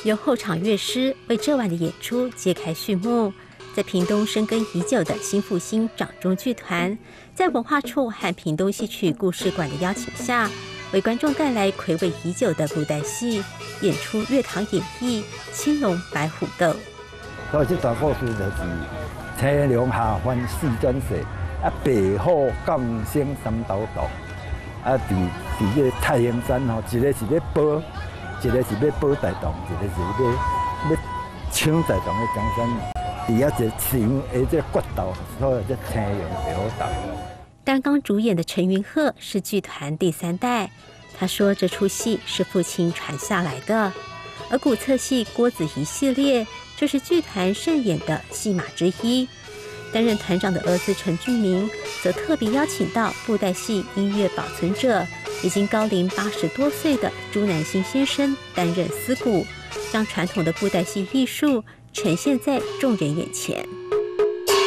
由后场乐师为这晚的演出揭开序幕。在屏东深耕已久的新复兴掌中剧团，在文化处和屏东戏曲故事馆的邀请下，为观众带来睽违已久的布袋戏，演出乐堂演绎《青龙白虎斗》。 所以这段故事就是青龙下凡四转世，白虎降生三斗斗。伫这个太行山吼，一个是要保，一个是要保大同，一个是要抢大同的江山。伫遐一城的这决斗，所以这青龙白虎斗。 担纲主演的陈云鹤是剧团第3代，他说这出戏是父亲传下来的，而古册戏郭子仪系列就是剧团擅演的戏码之一。担任团长的儿子陈俊明则特别邀请到布袋戏音乐保存者，已经高龄80多岁的朱南星先生担任司鼓，将传统的布袋戏艺术呈现在众人眼前。